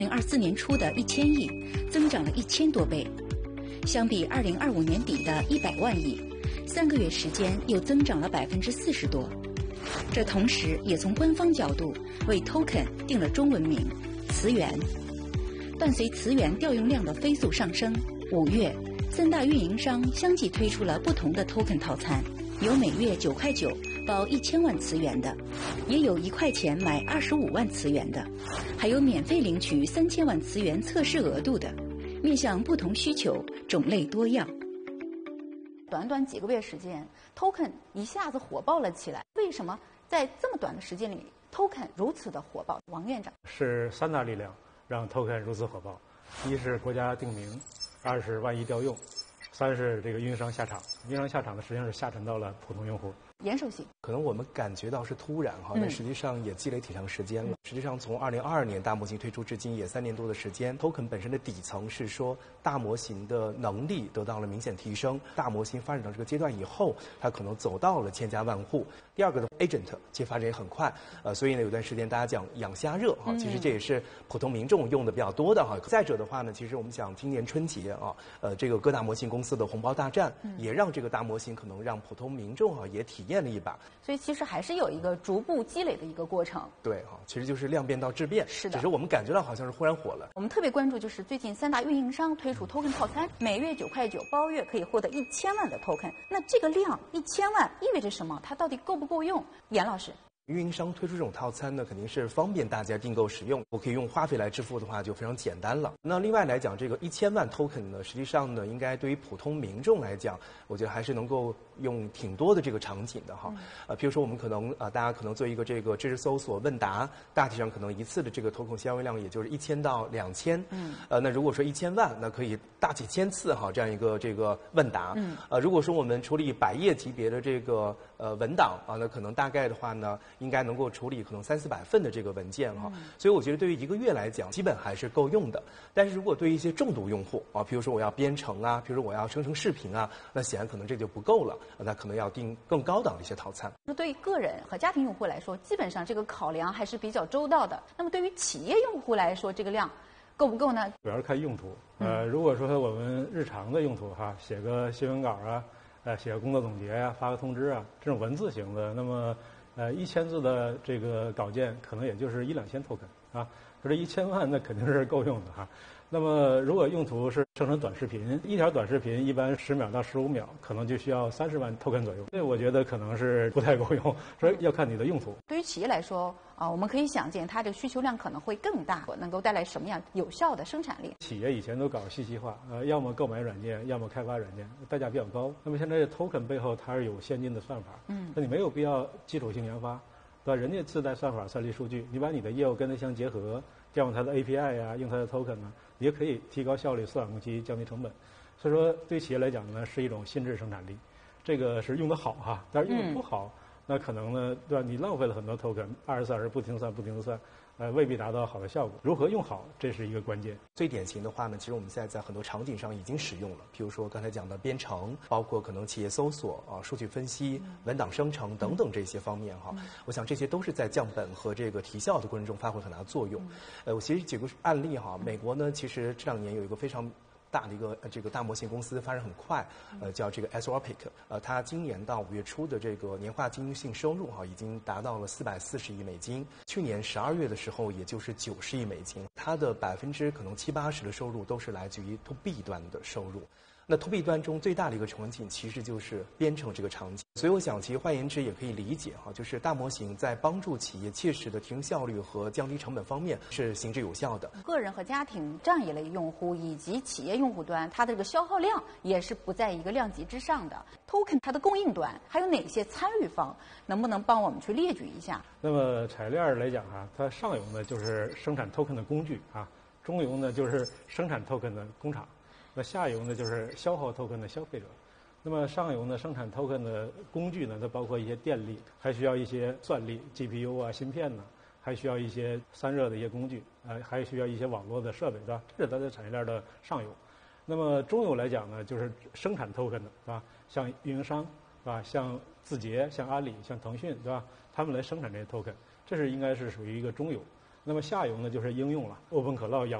2024年初的1000亿，增长了1000多倍，相比2025年底的100万亿，3个月时间又增长了40%多。这同时也从官方角度为 token 定了中文名词源。伴随词源调用量的飞速上升，5月3大运营商相继推出了不同的 token 套餐，有每月9块9包1000万词源的，也有1块钱买25万词源的，还有免费领取3000万词源测试额度的，面向不同需求，种类多样。 短短几个月时间 ，token 一下子火爆了起来。为什么在这么短的时间里 ，token 如此的火爆？王院长， 是3大力量让 token 如此火爆：一是国家定名，2是万亿调用，3是这个运营商下场。运营商下场呢，实际上是下沉到了普通用户。 严守信， 可能我们感觉到是突然哈，但实际上也积累挺长时间了。实际上从2022年大模型推出至今也3年多的时间。token 本身的底层是说大模型的能力得到了明显提升，大模型发展到这个阶段以后，它可能走到了千家万户。第二个的 agent 其实发展也很快，所以呢有段时间大家讲养虾热哈，其实这也是普通民众用的比较多的哈。再者的话呢，其实我们讲今年春节啊，这个各大模型公司的红包大战，也让这个大模型可能让普通民众啊也体验了一把。 所以其实还是有一个逐步积累的一个过程。 对哈，其实就是量变到质变。 是的， 只是我们感觉到好像是忽然火了。 我们特别关注就是最近3大运营商推出 token 套餐，每月9块9包月可以获得1000万的 token。那这个量1000万意味着什么？它到底够不够用？严老师。 运营商推出这种套餐呢，肯定是方便大家订购使用。我可以用花费来支付的话，就非常简单了。那另外来讲，这个1000万 token 呢，实际上呢，应该对于普通民众来讲，我觉得还是能够用挺多的这个场景的哈。比如说我们可能大家可能做一个这个知识搜索问答，大体上可能一次的这个 token 消费量也就是1000到2000。那如果说1000万，那可以大几千次哈这样一个这个问答。如果说我们处理100页级别的这个文档啊，那可能大概的话呢，应该能够处理可能300-400份的这个文件哈，所以我觉得对于1个月来讲，基本还是够用的。但是如果对于一些重度用户啊，比如说我要编程啊，比如说我要生成视频啊，那显然可能这就不够了，那可能要定更高档的一些套餐。 那对于个人和家庭用户来说，基本上这个考量还是比较周到的。那么对于企业用户来说，这个量够不够呢？ 主要是看用途。如果说我们日常的用途哈，写个新闻稿啊，写个工作总结呀，发个通知啊，这种文字型的，那么1000字的这个稿件可能也就是1-2000 token 啊，说这1000万那肯定是够用的哈。那么如果用途是生成短视频，一条短视频一般10秒到15秒，可能就需要30万 token 左右。所以我觉得可能是不太够用，所以要看你的用途。 对于企业来说啊，我们可以想见它这个需求量可能会更大，能够带来什么样有效的生产力？ 企业以前都搞信息化，要么购买软件，要么开发软件，代价比较高。那么现在 token 背后它是有先进的算法，那你没有必要基础性研发，对吧？人家自带算法算力数据，你把你的业务跟它相结合，调用它的 API 呀，用它的 token 呢，也可以提高效率、缩短工期、降低成本。所以说，对企业来讲呢，是一种心智生产力，这个是用得好哈，但是用得不好，那可能呢，对吧？你浪费了很多 token， 24小时不停算、不停地算，未必达到好的效果。如何用好，这是一个关键。 最典型的话呢，其实我们现在在很多场景上已经使用了，比如说刚才讲的编程，包括可能企业搜索啊、数据分析、文档生成等等这些方面哈。我想这些都是在降本和这个提效的过程中发挥很大的作用。我其实举个案例哈，美国呢，其实这2年有一个非常大的一个这个大模型公司发展很快，叫这个 Anthropic，它今年到5月初的这个年化经营性收入哈，已经达到了440亿美金，去年12月的时候也就是90亿美金，它的70%-80%的收入都是来自于 to B 端的收入。那 to B 端中最大的一个场景其实就是编程这个场景，所以我想其实换言之也可以理解哈，就是大模型在帮助企业切实的提升效率和降低成本方面是行之有效的。 个人和家庭这样一类用户以及企业用户端，它的这个消耗量也是不在一个量级之上的。token 它的供应端还有哪些参与方，能不能帮我们去列举一下？ 那么产业链来讲啊，它上游呢就是生产 token 的工具啊，中游呢就是生产 token 的工厂。那下游呢，就是消耗 token 的消费者。那么上游呢，生产 token 的工具呢，它包括一些电力，还需要一些算力 ，GPU 啊、芯片呢，还需要一些散热的一些工具，还需要一些网络的设备，对吧？这是它的产业链的上游。那么中游来讲呢，就是生产 token 的，对吧？像运营商，对吧？像字节、像阿里、像腾讯，对吧？他们来生产这些 token，这是应该是属于一个中游。 那么下游呢就是应用了，OpenCloud